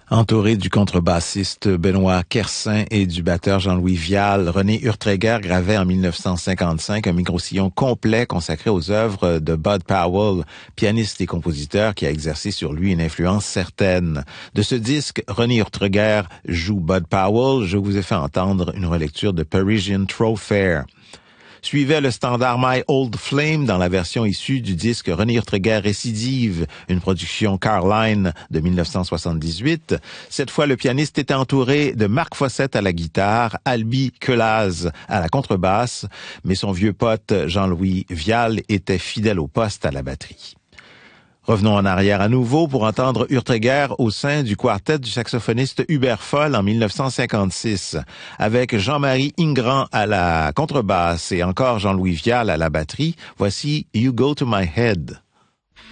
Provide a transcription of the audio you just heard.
Entouré du contrebassiste Benoît Kersin et du batteur Jean-Louis Vial, René Urtreger gravait en 1955 un micro-sillon complet consacré aux œuvres de Bud Powell, pianiste et compositeur qui a exercé sur lui une influence certaine. De ce disque, René Urtreger joue Bud Powell. Je vous ai fait entendre une relecture de Parisian Thoroughfare. Suivait le standard My Old Flame dans la version issue du disque René Urtreger Récidive, une production Carline de 1978. Cette fois, le pianiste était entouré de Marc Fossette à la guitare, Albi Quelaz à la contrebasse, mais son vieux pote Jean-Louis Vial était fidèle au poste à la batterie. Revenons en arrière à nouveau pour entendre Urtreger au sein du quartet du saxophoniste Hubert Foll en 1956, avec Jean-Marie Ingrand à la contrebasse et encore Jean-Louis Vial à la batterie. Voici You Go to My Head.